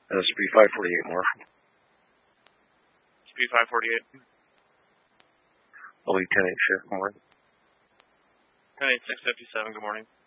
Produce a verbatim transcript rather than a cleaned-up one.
Uh, speed five forty-eight more. Speed five forty-eight. I'll be ten eight shift more. ten eight six fifty-seven, good morning.